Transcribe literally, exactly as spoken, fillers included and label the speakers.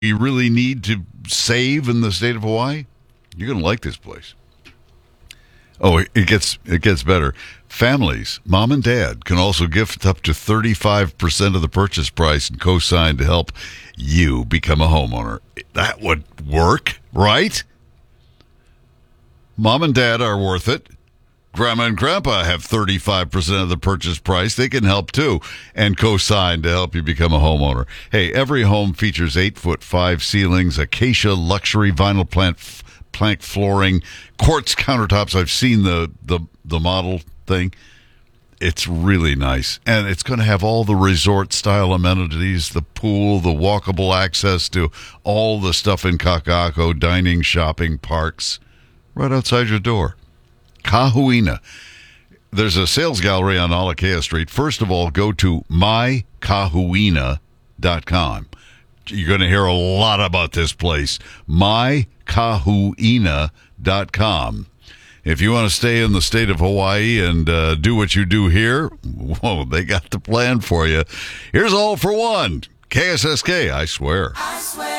Speaker 1: you really need to save in the state of Hawaii, you're going to like this place. Oh, it gets it gets better. Families, mom and dad, can also gift up to thirty-five percent of the purchase price and co-sign to help you become a homeowner. That would work, right? Mom and dad are worth it. Grandma and grandpa have thirty-five percent of the purchase price. They can help too and co-sign to help you become a homeowner. Hey, every home features eight foot five ceilings, acacia luxury vinyl plant, plank flooring, quartz countertops. I've seen the, the, the model thing. It's really nice. And it's going to have all the resort style amenities, the pool, the walkable access to all the stuff in Kaka'ako, dining, shopping, parks, right outside your door. Kahuina. There's a sales gallery on Alakea Street. First of all, go to my kahuina dot com. You're going to hear a lot about this place. my kahuina dot com. If you want to stay in the state of Hawaii and uh, do what you do here, whoa, they got the plan for you. Here's All for One. K S S K, I swear.
Speaker 2: I swear.